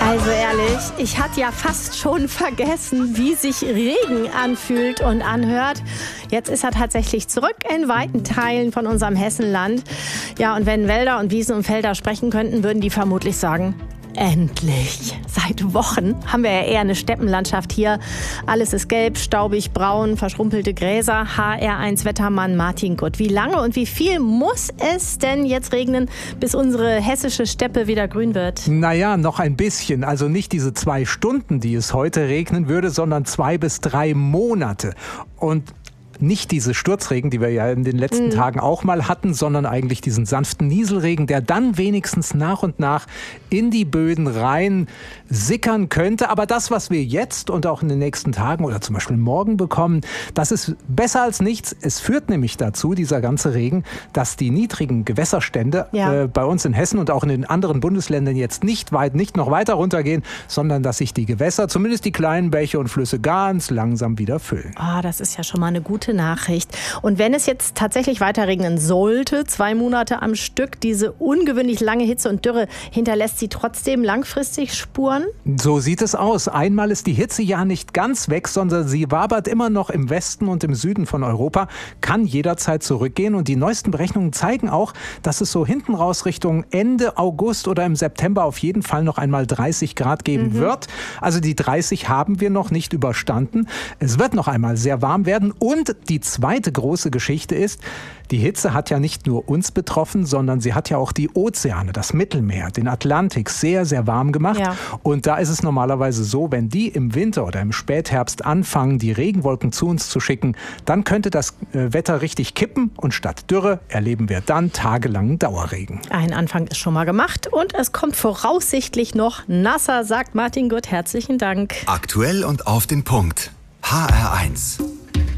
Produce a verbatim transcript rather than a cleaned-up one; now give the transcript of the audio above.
Also ehrlich, ich hatte ja fast schon vergessen, wie sich Regen anfühlt und anhört. Jetzt ist er tatsächlich zurück in weiten Teilen von unserem Hessenland. Ja, und wenn Wälder und Wiesen und Felder sprechen könnten, würden die vermutlich sagen: Endlich! Seit Wochen haben wir ja eher eine Steppenlandschaft hier. Alles ist gelb, staubig, braun, verschrumpelte Gräser. H R eins Wettermann Martin Gutt. Wie lange und wie viel muss es denn jetzt regnen, bis unsere hessische Steppe wieder grün wird? Naja, noch ein bisschen. Also nicht diese zwei Stunden, die es heute regnen würde, sondern zwei bis drei Monate. Und nicht diese Sturzregen, die wir ja in den letzten mhm. Tagen auch mal hatten, sondern eigentlich diesen sanften Nieselregen, der dann wenigstens nach und nach in die Böden rein sickern könnte. Aber das, was wir jetzt und auch in den nächsten Tagen oder zum Beispiel morgen bekommen, das ist besser als nichts. Es führt nämlich dazu, dieser ganze Regen, dass die niedrigen Gewässerstände ja. äh, bei uns in Hessen und auch in den anderen Bundesländern jetzt nicht weit, nicht noch weiter runtergehen, sondern dass sich die Gewässer, zumindest die kleinen Bäche und Flüsse, ganz langsam wieder füllen. Ah, das ist ja schon mal eine gute Nachricht. Und wenn es jetzt tatsächlich weiter regnen sollte, zwei Monate am Stück, diese ungewöhnlich lange Hitze und Dürre, hinterlässt sie trotzdem langfristig Spuren? So sieht es aus. Einmal ist die Hitze ja nicht ganz weg, sondern sie wabert immer noch im Westen und im Süden von Europa, kann jederzeit zurückgehen. Und die neuesten Berechnungen zeigen auch, dass es so hinten raus Richtung Ende August oder im September auf jeden Fall noch einmal dreißig Grad geben mhm. wird. Also die dreißig haben wir noch nicht überstanden. Es wird noch einmal sehr warm werden. Und die zweite große Geschichte ist, die Hitze hat ja nicht nur uns betroffen, sondern sie hat ja auch die Ozeane, das Mittelmeer, den Atlantik sehr, sehr warm gemacht. Ja. Und da ist es normalerweise so, wenn die im Winter oder im Spätherbst anfangen, die Regenwolken zu uns zu schicken, dann könnte das Wetter richtig kippen und statt Dürre erleben wir dann tagelangen Dauerregen. Ein Anfang ist schon mal gemacht und es kommt voraussichtlich noch nasser, sagt Martin Gutt. Herzlichen Dank. Aktuell und auf den Punkt. H R eins.